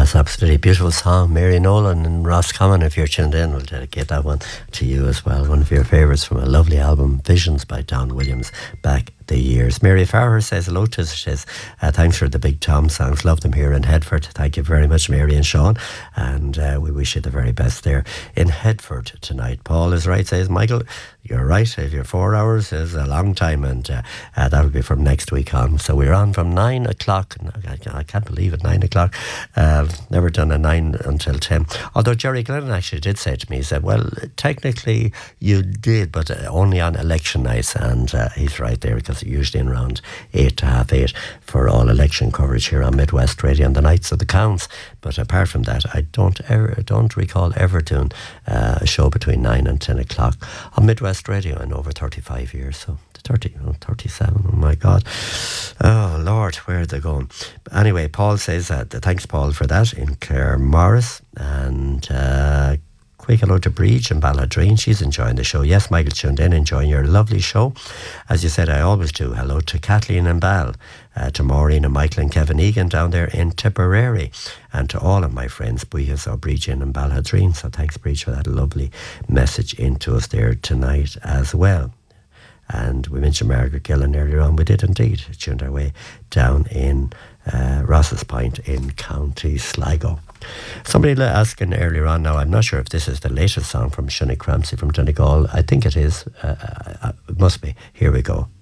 That's absolutely beautiful song. Mary Nolan and Roscommon, if you're tuned in, we'll dedicate that one to you as well. One of your favourites from a lovely album, Visions by Don Williams, back the years. Mary Farrer says hello to us. She says, thanks for the Big Tom songs. Love them here in Headford. Thank you very much, Mary and Sean. And we wish you the very best there in Headford tonight. Paul is right, says Michael. You're right. If you're 4 hours is a long time, and that'll be from next week on. So we're on from 9 o'clock. I can't believe it, 9 o'clock. Never done a 9 until 10. Although Jerry Glennon actually did say to me, he said, well, technically you did, but only on election nights. And he's right there, because usually in around 8 to half 8 for all election coverage here on Midwest Radio on the nights of the counts. But apart from that, I don't recall ever doing a show between 9 and 10 o'clock on Midwest Radio in over 35 years. So 37, oh my God. Oh Lord, where are they going? But anyway, Paul says thanks Paul for that in Clare Morris. And quick hello to Breach and Balladreen. She's enjoying the show. Yes, Michael tuned in, enjoying your lovely show. As you said, I always do. Hello to Kathleen and Bal, to Maureen and Michael and Kevin Egan down there in Tipperary, and to all of my friends, Breach and Balladreen. So thanks, Breach, for that lovely message into us there tonight as well. And we mentioned Margaret Gillen earlier on. We did indeed. Tuned our way down in Ross's Point in County Sligo. Somebody asking earlier on, now I'm not sure if this is the latest song from Shunick Ramsey from Donegal. I think it is. It must be. Here we go.